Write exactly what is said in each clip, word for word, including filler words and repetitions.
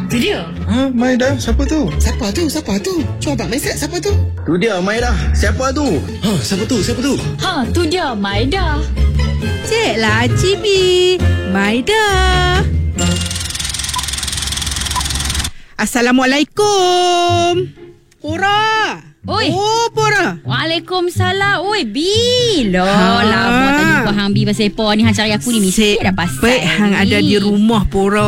Tu dia. Ha, Maida, siapa tu? Siapa tu? Siapa tu? Cuba abang mesej siapa tu? Tu dia, Maida. Siapa tu? Ha, siapa tu? Siapa tu? Ha, tu dia Maida. Cik lah Cibi, Maida. Assalamualaikum. Pura. Oi. Oh, Pura. Waalaikumsalam. Oi, Bila Ha. lama tak jumpa Hang Bi pasal apa ni. Hang cari aku ni mesti dah pasal. Baik, Hang ada di rumah, Pura.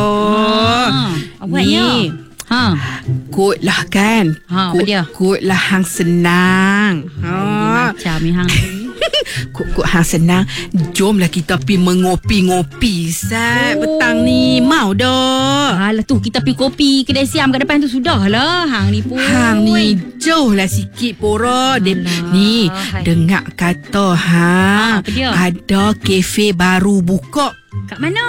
Ha. Awaknya. Ha. Kot lah kan. Ha, apa Kot- dia? Kot lah Hang senang. Ha. Ha. Macam ni Hang. Kot-kot Hang senang. Jomlah kita pergi mengopi-ngopi Sat Oh. petang ni. Mau dah. Alah tu kita pergi kopi kedai siam kat depan tu sudah lah. Hang ni pun. Hang ni jauh lah sikit Pura. Dia, Alah, ni hai. dengar kata Hang Ha, apa dia? ada kafe baru buka Kat mana?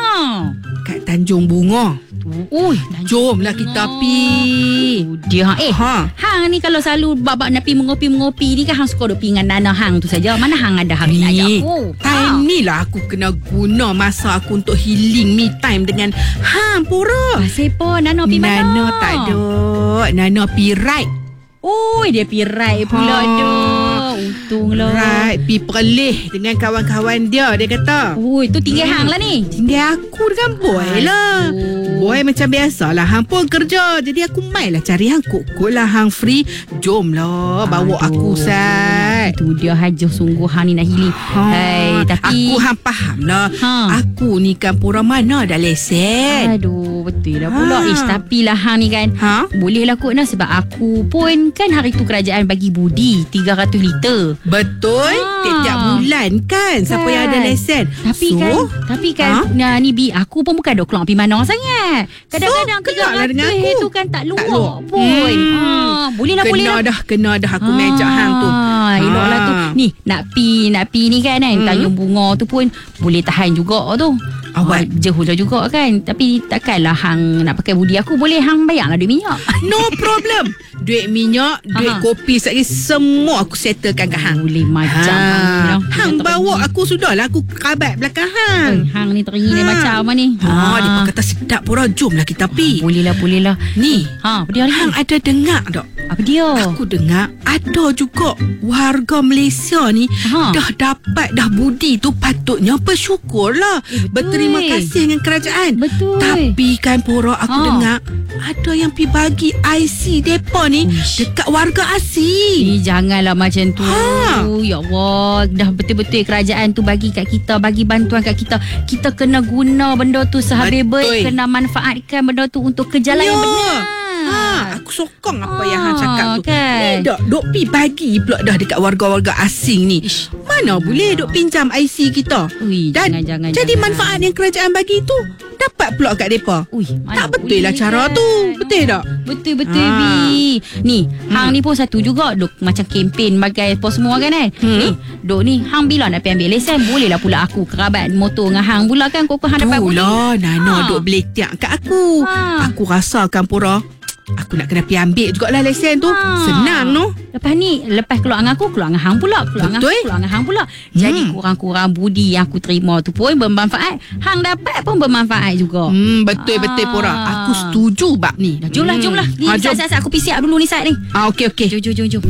kat Tanjung Bunga. Ui, Jomlah kita pergi. dia hang. Eh, Ha. Hang ni kalau selalu bab-bab nak pergi mengopi-mengopi ni kan Hang suka duk pergi dengan Nana Hang tu saja. Mana Hang ada Hang nak ajak Ni aku? time ni lah aku kena guna masa aku untuk healing me time dengan Hang Pura. Pasal apa? Nana pergi mana? Nana tak ada. Nana pergi ride. Oi, dia pergi ride pula Ha. dah. Untunglah. Ride pergi Perlis dengan kawan-kawan dia. Dia kata Oi, tu tinggal Hang lah ni. tinggal aku dengan boy lah. Aduh. Boy macam biasa lah. Hang pun kerja. Jadi aku main lah cari Hang. Kok-kok lah Hang free. Jom lah bawa Aduh. aku Sat. Itu dia haja sungguh Hang ni nak healing. Ha, Hai, tapi aku Hang faham lah. Ha. Aku ni kan Pura mana ada lesen. Aduh, betul lah pula. Ha. Ish, tapi lah Hang ni kan. Ha? Boleh lah kot nah sebab aku pun kan hari tu kerajaan bagi budi tiga ratus liter. Betul. Ha. Tiap-tiap bulan kan. Siapa yang ada lesen. Tapi so, kan Tapi kan Ha? nah, ni Bi, aku pun bukan dok keluar pergi mana sangat. Kadang-kadang So, keluar lah dengan aku. tu kan tak luar Tak luar. pun. Hmm. Ha, boleh lah, boleh Kena lah. dah, kena dah aku mejak Hang tu. Ah, elok lah tu. Ni nak pi nak pi ni kan kan Hmm. Tanjung Bunga tu pun boleh tahan juga tu. Awak Ah, jauh juga kan. Tapi takkanlah Hang nak pakai budi aku. Boleh Hang bayar lah duit minyak. no problem. Duit minyak, duit Ha. kopi sekali semua aku settlekan ke Hang. Boleh macam Hang ni Ha. lah. Hang Dia bawa teringin. aku sudahlah. Aku kabat belakang Eh, Hang. Hang ni teringin dia Ha. macam apa ni? Ha, dia pun kata sedap Pura. Jomlah kita pergi. Boleh lah, boleh lah. Ni, Ha, apa dia ni? Hang ada dengar tak? Apa dia? Aku dengar ada juga warga Malaysia ni Ha. dah dapat dah budi tu, patutnya bersyukurlah. Eh, betul. Berterima kasih dengan kerajaan. Betul. Tapi kan Pura, aku Ha. dengar ada yang pi bagi I C depa ni Uish. dekat warga asing. Eh, janganlah macam tu. Ha. Ya Allah, dah betul-betul kerajaan tu bagi kat kita, bagi bantuan kat kita. Kita kena guna benda tu sehabis Betul. baik, kena manfaatkan benda tu untuk ke jalan Ya. yang benar. Ha, aku sokong apa Ha, yang Hang cakap tu. kan? Ni dok dok pi bagi pula dah dekat warga-warga asing ni. Ish. Mana boleh dok pinjam I C kita. Ui, Dan jangan, jangan, jadi jangan. manfaat yang kerajaan bagi tu dapat pula kat depa. Ui, mana Tak betul lah boleh cara kan? tu. Betul tak? Betul-betul Ha. Bi. Ni, Hang ni pun satu juga duk macam kempen bagai apa semua kan kan. Hmm. Ni, duk ni Hang bila nak pergi ambil lesen, boleh lah pula aku kerabat motor dengan Hang pula kan. Kok Hang dapat budi. Itulah Nana Ha. duk beletiak kat aku. Ha. Aku rasakan Pura, aku nak kena pergi ambil jugalah lesen tu. Ha. Senang no. Lepas ni, lepas keluar dengan aku, keluar dengan Hang pula. Keluar dengan Betul. aku, keluar dengan Hang pula. Jadi Hmm. kurang-kurang budi yang aku terima tu pun bermanfaat. Hang dapat pun bermanfaat juga. Hmm, betul-betul Ah. Pura. Aku setuju bab ni. Dah, jomlah, Hmm. jomlah. Ni, Ha, jom. Sat, Sat, aku pergi siap dulu ni, Sat ni. Ah, okey okey. Jom, jom, jom, jom.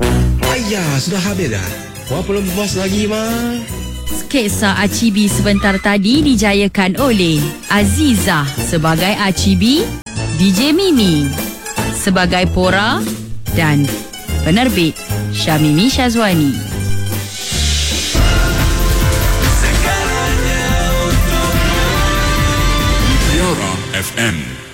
Ayah, sudah habis dah. Wah, belum puas lagi, Ma. Sketsa Acibi sebentar tadi dijayakan oleh Aziza sebagai Acibi, D J Mimi sebagai Pora dan penerbit Syamimi Syazwani. Yara F M.